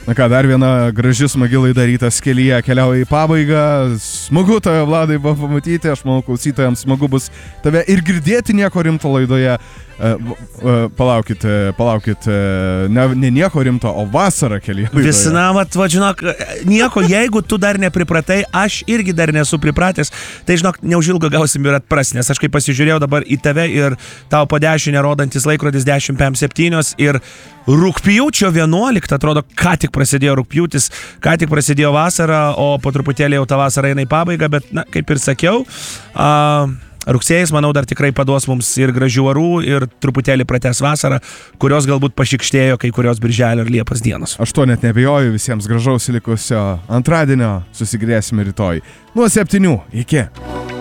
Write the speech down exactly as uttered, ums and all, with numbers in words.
Na ką, dar viena graži smagi laida Rytas kelyje keliauja į pabaigą. Smagu tave, Vladai, buvo pamatyti. Aš manau, klausytojams smagu bus tave ir girdėti nieko rimto laidoje. Uh, uh, palaukit, uh, palaukit, uh, ne, ne nieko rimto, o vasarą kelyje laidoje. Visina, vat, va, žinok, nieko, jeigu tu dar nepripratai, aš irgi dar nesu pripratęs, tai žinok, neužilgo gausim ir atpras, nes aš kai pasižiūrėjau dabar į tave ir tau po dešinę rodantis laikrodis dešimt penkiasdešimt septyni ir rugpjūčio vienuoliktą, atrodo, ką tik prasidėjo rugpjūtis, ką tik prasidėjo vasara, o po truputėlį jau ta vasara eina į pabaigą, bet, na, kaip ir sakiau, uh, rugsėjas, manau, dar tikrai paduos mums ir gražių orų, ir truputėlį pratęs vasarą, kurios galbūt pašikštėjo kai kurios birželio ir liepos dienos. Aš to net nebejoju, visiems gražaus likusio antradienio, susigrėsime rytoj. Nuo septynių, iki.